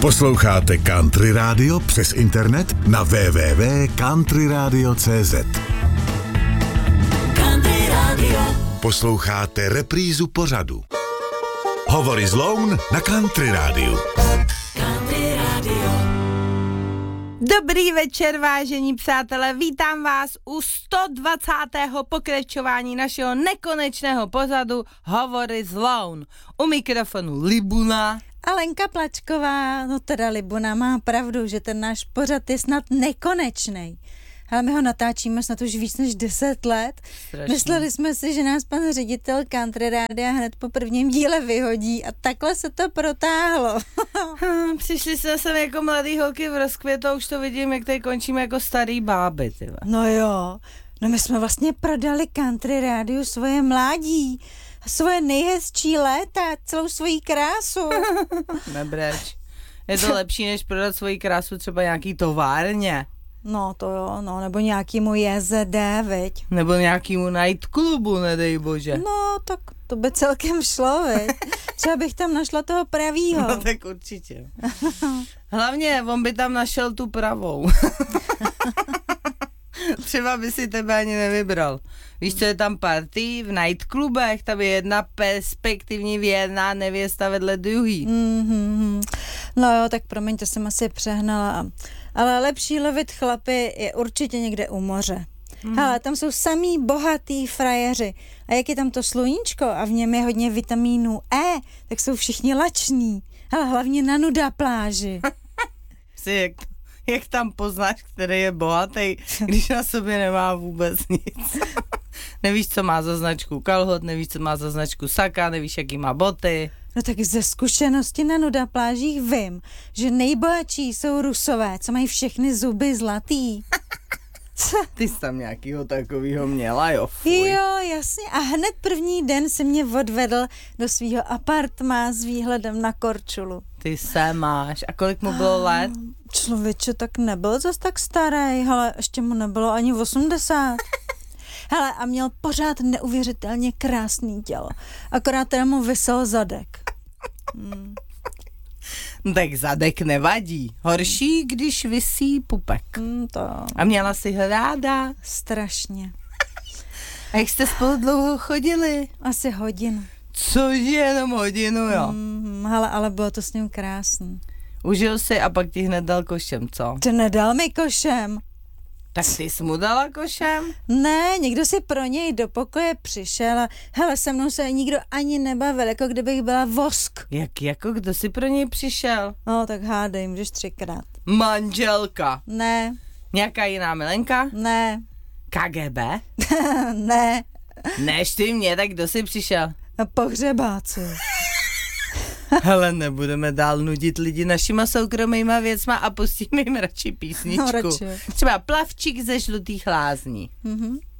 Posloucháte Country Radio přes internet na www.countryradio.cz. Country Radio. Posloucháte reprízu pořadu Hovory z Loun na Country Radio. Country Radio. Dobrý večer, vážení přátelé, vítám vás u 120. pokračování našeho nekonečného pořadu Hovory z Loun. U mikrofonu Libuna. A Lenka Plačková, no teda Libuna má pravdu, že ten náš pořad je snad nekonečnej. Ale my ho natáčíme snad už víc než 10 let. Strašně. Mysleli jsme si, že nás pan ředitel Country Rádia hned po prvním díle vyhodí a takhle se to protáhlo. Přišli jsme sem jako mladý holky v rozkvětu a už to vidím, jak tady končíme jako starý báby. Tyva. No jo, no my jsme vlastně prodali Country Rádiu svoje mládí, svoje nejhezčí léta, celou svoji krásu. Nebreč. Je to lepší, než prodat svoji krásu třeba nějaký továrně. No to jo, no, nebo nějakýmu JZD, veď. Nebo nějakýmu nightclubu, nedej bože. No, tak to by celkem šlo, veď. Třeba bych tam našla toho pravýho. No tak určitě. Hlavně, on by tam našel tu pravou. Třeba by si tebe ani nevybral. Víš, co je tam party v nightclubech, tam je jedna perspektivní věrná nevěsta vedle druhý. No jo, tak promiň, to jsem asi přehnala. Ale lepší lovit chlapy je určitě někde u moře. Hele, tam jsou samý bohatý frajeři. A jak je tam to sluníčko a v něm je hodně vitamínu E, tak jsou všichni lační. Ale hlavně na nuda pláži. Jak tam poznáš, který je bohatý, když na sobě nemá vůbec nic. Nevíš, co má za značku kalhot, nevíš, co má za značku saka, nevíš, jaký má boty. No tak ze zkušenosti na nuda plážích vím, že nejbohatší jsou Rusové, co mají všechny zuby zlatý. Ty jsi tam nějakýho takovýho měla, jo? Fuj. Jo, jasně. A hned první den si mě odvedl do svýho apartma s výhledem na Korčulu. Ty se máš. A kolik mu bylo let? Člověče, tak nebyl zas tak starý, hele, ještě mu nebylo ani 80. Hele, a měl pořád neuvěřitelně krásný tělo. Akorát teda mu visel zadek. No tak zadek nevadí. Horší, když visí pupek. To... A měla si ho ráda? Strašně. A jak jste spolu dlouho chodili? Asi hodinu. Cože, jenom hodinu, jo? Hele, ale bylo to s ním krásný. Užil si a pak ti hned dal košem, co? To nedal mi košem. Tak ty jsi mu dala košem? Ne, někdo si pro něj do pokoje přišel a hele, se mnou se nikdo ani nebavil, jako kdybych byla vosk. Jak jako, kdo si pro něj přišel? No, tak hádej, můžeš 3krát. Manželka. Ne. Nějaká jiná milenka? Ne. KGB? Ne. Než ty mě, tak kdo si přišel? Pohřebáci. Hele, nebudeme dál nudit lidi našima soukromýma věcma a pustíme jim radši písničku. No, radši. Třeba Plavčík ze Žlutých lázní.